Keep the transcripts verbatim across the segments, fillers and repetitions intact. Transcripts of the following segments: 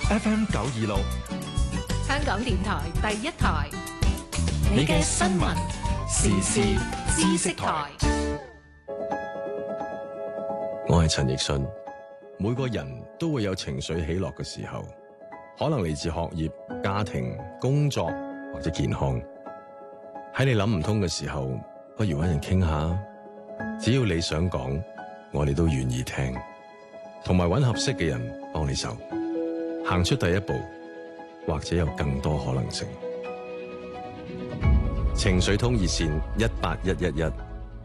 F M 九二六， 香港電台第一台， 你嘅新聞時事知識台。 我係陳奕迅。每個人都會有情緒起落嘅時候，可能嚟自學業、家庭、工作或者健康。喺你諗唔通嘅時候，不如揾人傾下。只要你想講，我哋都願意聽，同埋揾合適嘅人幫你手，行出第一步，或者有更多可能性。情緒通熱線一八一一一。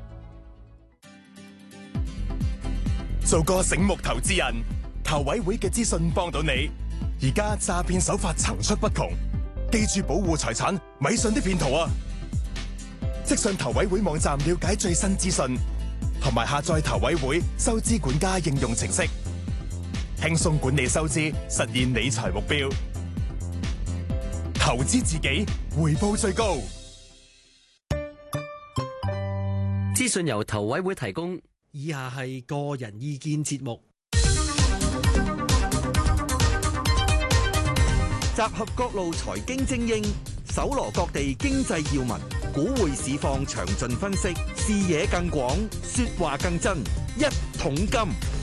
做個醒目投資人，投委會嘅資訊幫到你。而家詐騙手法層出不窮，記住保護財產，咪信啲騙徒啊！即上投委會網站了解最新資訊，同埋下載投委會收支管家應用程式，輕鬆管理收支，實現理財目標。投資自己，回報最高。 資訊由投委會提供。 以下係個人意見節目， 集合各路財經精英，搜羅各地經濟要聞，股匯市況詳盡分析，視野更廣，說話更真。一桶金。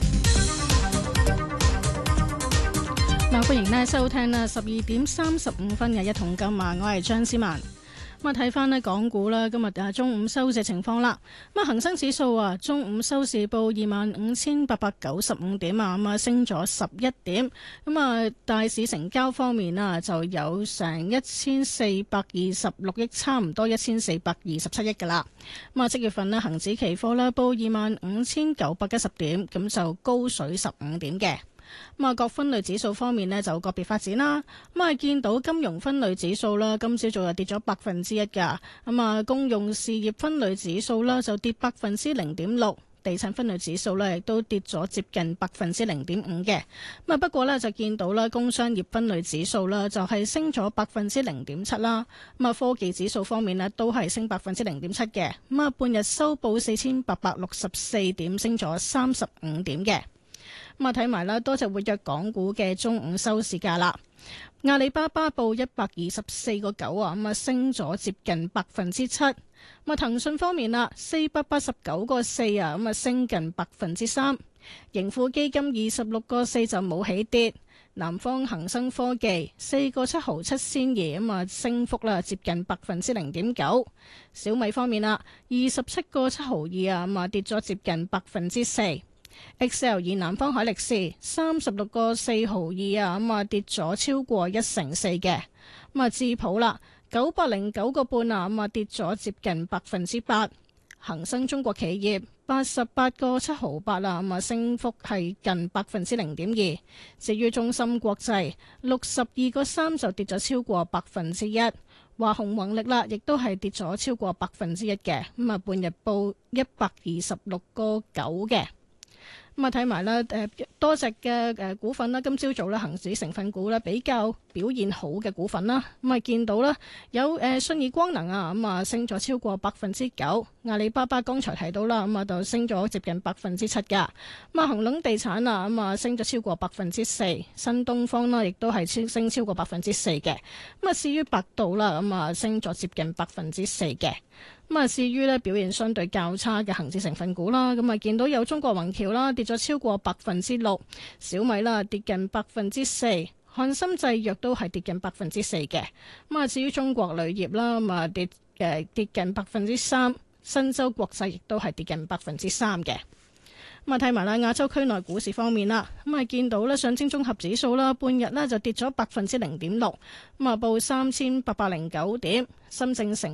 嗱，歡迎咧收聽啦，十二點三十五分嘅一桶金啊，我係張思文。咁啊，睇翻咧港股啦，今日啊中午收市情況啦。咁啊，恒生指數啊，中午收市報二萬五千八百九十五點啊，咁啊升咗十一點。咁啊，大市成交方面啊，就有成一千四百二十六億，差唔多一千四百二十七億噶啦。咁啊，即月份咧恒指期貨咧報二萬五千九百一十點，咁就高水十五點嘅。咁啊，各分類指數方面呢，就個別發展啦。咁啊，見到金融分類指數啦，今朝早又跌咗百分之一噶。咁啊，公用事業分類指數啦就跌百分之零點六，地產分類指數呢亦都跌咗接近百分之零點五嘅。咁啊，不過呢，就見到啦，工商業分類指數啦就係升咗百分之零點七啦。咁啊，科技指數方面呢，都係升百分之零點七嘅。咁啊，半日收報四千八百六十四點，升咗三十五點嘅。咁啊，睇埋啦，多隻活躍港股嘅中午收市價啦。阿里巴巴報一百二十四個九啊，咁啊升咗接近百分之七。咁啊，騰訊方面啦，四百八十九個四啊，咁啊升近百分之三。盈富基金二十六個四就冇起跌。南方恒生科技四個七毫七仙二，咁啊升幅啦接近百分之零點九。小米方面啦，二十七個七毫二啊，咁啊跌咗接近百分之四。X L 以南方海力士三十六個四毫二啊，咁啊跌咗超過一成四嘅。咁啊智普啦，九百零九個半啊，咁啊跌咗接近百分之八。恒生中國企業八十八個七毫八啊，咁啊升幅係近百分之零點二。至於中芯國際六十二個三就跌咗超過百分之一。華虹宏力啦，亦都係跌咗超過百分之一嘅。咁啊半日報一百二十六個九嘅。咁啊睇埋啦，誒多隻嘅誒股份啦，今朝早咧恒指成分股咧比較表現好嘅股份啦，咁啊見到啦有誒信義光能啊，咁啊升咗超過百分之九，阿里巴巴剛才提到啦，咁啊就升咗接近百分之七噶，咁啊恒隆地產啊，咁啊升咗超過百分之四，新東方啦亦都係升升超過百分之四嘅，咁啊至於百度啦，咁啊升咗接近百分之四嘅。咁啊，至於咧表現相對較差嘅恒指成分股啦，咁啊見到有中國宏橋啦跌咗超過百分之六，小米啦跌近百分之四，漢森製藥都係跌近百分之四嘅。咁啊，至於中國鋁業啦，咁啊跌誒跌近百分之三，新洲國際亦都係跌近百分之三嘅。咁啊，睇埋啦亞洲區內股市方面啦，咁啊見到咧上證綜合指數啦，半日咧就跌咗百分之零點六，咁啊報三千八百零九點，深證成